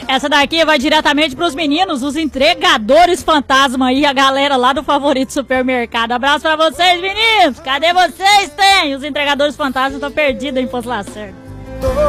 Essa daqui vai diretamente pros meninos, os entregadores fantasma aí, a galera lá do Favorito Supermercado. Abraço pra vocês, meninos! Cadê vocês, tem? Os entregadores fantasmas estão perdidos em Poço Lacerda.